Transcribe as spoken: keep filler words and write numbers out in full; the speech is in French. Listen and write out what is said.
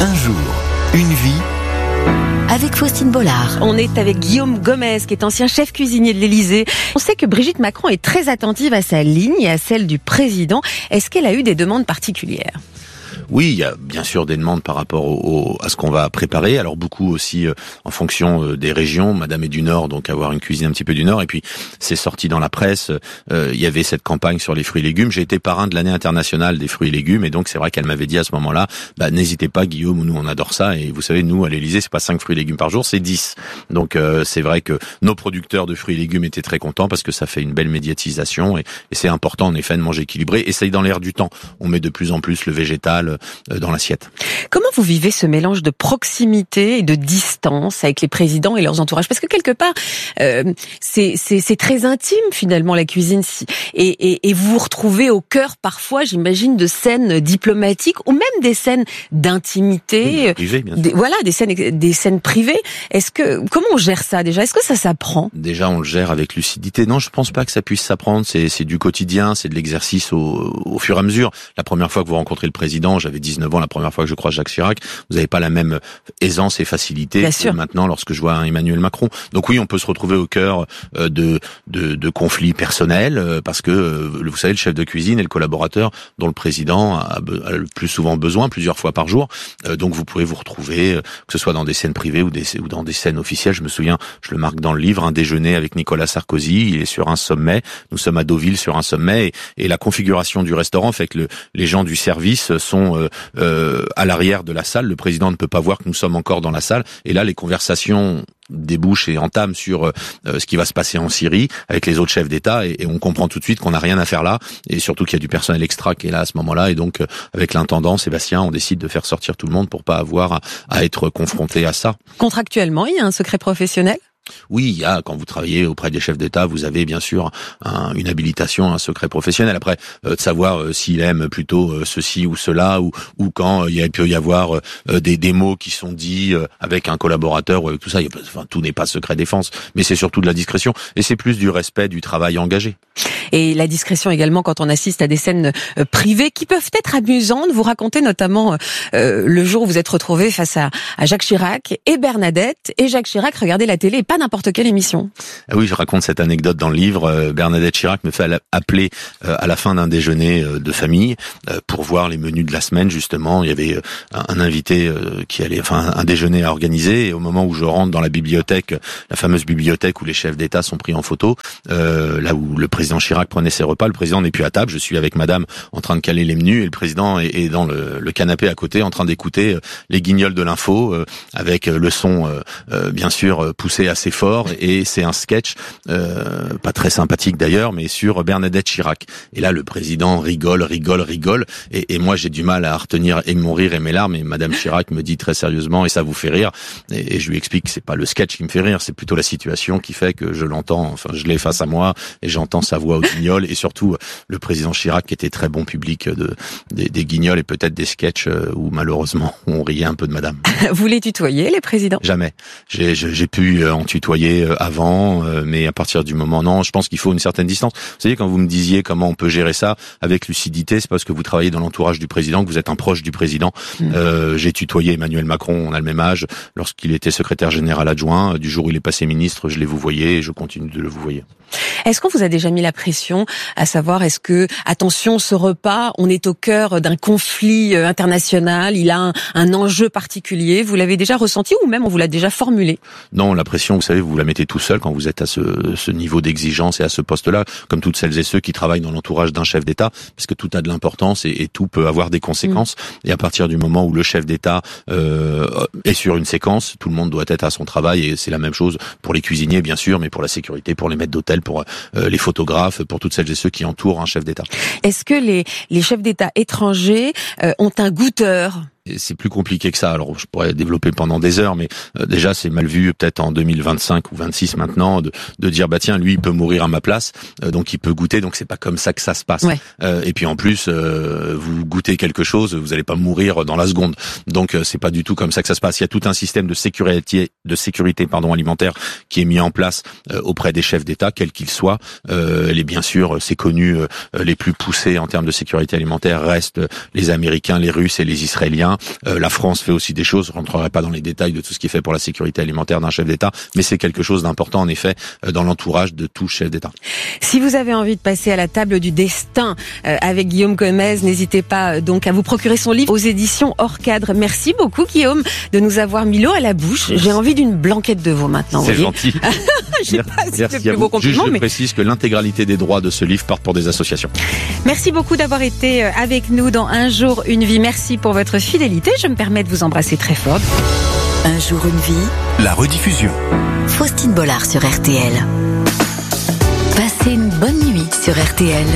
Un jour, une vie. Avec Faustine Bollard. On est avec Guillaume Gomez, qui est ancien chef cuisinier de l'Élysée. On sait que Brigitte Macron est très attentive à sa ligne et à celle du président. Est-ce qu'elle a eu des demandes particulières ? Oui, il y a bien sûr des demandes par rapport au, au, à ce qu'on va préparer. Alors beaucoup aussi euh, en fonction euh, des régions. Madame est du Nord, donc avoir une cuisine un petit peu du Nord. Et puis c'est sorti dans la presse. Euh, il y avait cette campagne sur les fruits et légumes. J'ai été parrain de l'année internationale des fruits et légumes, et donc c'est vrai qu'elle m'avait dit à ce moment-là, bah, n'hésitez pas Guillaume, nous on adore ça. Et vous savez, nous à l'Élysée, c'est pas cinq fruits et légumes par jour, c'est dix. Donc euh, c'est vrai que nos producteurs de fruits et légumes étaient très contents parce que ça fait une belle médiatisation et, et c'est important en effet de manger équilibré. Et c'est dans l'air du temps. On met de plus en plus le végétal dans l'assiette. Comment vous vivez ce mélange de proximité et de distance avec les présidents et leurs entourages ? Parce que quelque part, euh, c'est, c'est, c'est très intime finalement la cuisine. Et, et, et vous vous retrouvez au cœur parfois, j'imagine, de scènes diplomatiques ou même des scènes d'intimité. Oui, privées, bien sûr. Des, voilà, des scènes, des scènes privées. Est-ce que comment on gère ça déjà ? Est-ce que ça s'apprend ? Déjà, on le gère avec lucidité. Non, je pense pas que ça puisse s'apprendre. C'est, c'est du quotidien, c'est de l'exercice au, au fur et à mesure. La première fois que vous rencontrez le président, j'avais dix-neuf ans, la première fois que je croise Jacques Chirac, vous n'avez pas la même aisance et facilité bien que sûr. Maintenant lorsque je vois un Emmanuel Macron. Donc oui, on peut se retrouver au cœur de, de, de conflits personnels parce que, vous savez, le chef de cuisine est le collaborateur dont le président a, a le plus souvent besoin, plusieurs fois par jour. Donc vous pourrez vous retrouver, que ce soit dans des scènes privées ou, des, ou dans des scènes officielles. Je me souviens, je le marque dans le livre, un déjeuner avec Nicolas Sarkozy, il est sur un sommet, nous sommes à Deauville sur un sommet, et, et la configuration du restaurant fait que le, les gens du service sont euh, euh, à l'arrière de la salle. Le président ne peut pas voir que nous sommes encore dans la salle, et là les conversations débouchent et entament sur euh, ce qui va se passer en Syrie avec les autres chefs d'État, et, et on comprend tout de suite qu'on n'a rien à faire là, et surtout qu'il y a du personnel extra qui est là à ce moment-là, et donc euh, avec l'intendant Sébastien, on décide de faire sortir tout le monde pour pas avoir à, à être confronté à ça. Contractuellement, il y a un secret professionnel ? Oui, il y a, quand vous travaillez auprès des chefs d'État, vous avez bien sûr un, une habilitation, un secret professionnel. Après, euh, de savoir euh, s'il aime plutôt euh, ceci ou cela, ou, ou quand euh, il peut y avoir euh, des, des mots qui sont dits euh, avec un collaborateur ou avec tout ça. Il y a, enfin, tout n'est pas secret défense, mais c'est surtout de la discrétion. Et c'est plus du respect du travail engagé. Et la discrétion également quand on assiste à des scènes euh, privées qui peuvent être amusantes. Vous racontez notamment euh, le jour où vous êtes retrouvé face à, à Jacques Chirac et Bernadette, et Jacques Chirac regardait la télé, et pas n'importe quelle émission. Ah oui, je raconte cette anecdote dans le livre. Euh, Bernadette Chirac me fait appeler euh, à la fin d'un déjeuner euh, de famille euh, pour voir les menus de la semaine, justement. Il y avait euh, un, un invité euh, qui allait, enfin un, un déjeuner à organiser, et au moment où je rentre dans la bibliothèque, la fameuse bibliothèque où les chefs d'État sont pris en photo, euh, là où le président Chirac prenait ses repas, le président n'est plus à table, je suis avec madame en train de caler les menus, et le président est, est dans le, le canapé à côté en train d'écouter euh, les guignols de l'info, euh, avec le son euh, euh, bien sûr poussé assez fort, et c'est un sketch euh, pas très sympathique d'ailleurs, mais sur Bernadette Chirac. Et là le président rigole, rigole, rigole, et, et moi j'ai du mal à retenir et mon rire et mes larmes, et madame Chirac me dit très sérieusement, et ça vous fait rire, et, et je lui explique que c'est pas le sketch qui me fait rire, c'est plutôt la situation qui fait que je l'entends, enfin je l'ai face à moi et j'entends sa voix au guignol, et surtout le président Chirac qui était très bon public de des, des guignols et peut-être des sketchs où malheureusement on riait un peu de madame. Vous les tutoyez, les présidents ? Jamais. J'ai, j'ai pu en tutoyer avant, mais à partir du moment, non, je pense qu'il faut une certaine distance. Vous savez, quand vous me disiez comment on peut gérer ça avec lucidité, c'est parce que vous travaillez dans l'entourage du président, que vous êtes un proche du président. Mmh. Euh, j'ai tutoyé Emmanuel Macron, on a le même âge, lorsqu'il était secrétaire général adjoint. Du jour où il est passé ministre, je l'ai vouvoyé et je continue de le vouvoyer. Est-ce qu'on vous a déjà mis la pression à savoir, est-ce que, attention, ce repas, on est au cœur d'un conflit international, il a un, un enjeu particulier, vous l'avez déjà ressenti ou même on vous l'a déjà formulé ? Non, la pression, vous savez, vous la mettez tout seul quand vous êtes à ce, ce niveau d'exigence et à ce poste-là, comme toutes celles et ceux qui travaillent dans l'entourage d'un chef d'État, parce que tout a de l'importance et, et tout peut avoir des conséquences. Mmh. Et à partir du moment où le chef d'État euh, est sur une séquence, tout le monde doit être à son travail, et c'est la même chose pour les cuisiniers, bien sûr, mais pour la sécurité, pour les maîtres d'hôtel, pour euh, les photographes, pour toutes celles et ceux qui entourent un chef d'État. Est-ce que les, les chefs d'État étrangers euh, ont un goûteur ? Et c'est plus compliqué que ça. Alors, je pourrais développer pendant des heures, mais euh, déjà, c'est mal vu, peut-être en deux mille vingt-cinq ou vingt-six maintenant, de, de dire, bah tiens, lui, il peut mourir à ma place, euh, donc il peut goûter, donc c'est pas comme ça que ça se passe. Ouais. Euh, et puis en plus, euh, vous goûtez quelque chose, vous allez pas mourir dans la seconde. Donc euh, c'est pas du tout comme ça que ça se passe. Il y a tout un système de sécurité, de sécurité, pardon, alimentaire qui est mis en place euh, auprès des chefs d'État, quels qu'ils soient. Euh, les bien sûr, c'est connu, euh, les plus poussés en termes de sécurité alimentaire restent les Américains, les Russes et les Israéliens. bien. Euh, la France fait aussi des choses. Je rentrerai pas dans les détails de tout ce qui est fait pour la sécurité alimentaire d'un chef d'État, mais c'est quelque chose d'important en effet dans l'entourage de tout chef d'État. Si vous avez envie de passer à la table du destin euh, avec Guillaume Gomez, n'hésitez pas euh, donc à vous procurer son livre aux éditions Hors Cadre. Merci beaucoup Guillaume de nous avoir mis l'eau à la bouche. J'ai envie d'une blanquette de veau maintenant. C'est gentil. Je sais pas si c'est le plus beau compliment. Juste, je mais... précise que l'intégralité des droits de ce livre portent pour des associations. Merci beaucoup d'avoir été avec nous dans Un jour, une vie. Merci pour votre fidélité. Je me permets de vous embrasser très fort. Un jour, une vie. La rediffusion. Faustine Bollard sur R T L. Passez une bonne nuit sur R T L.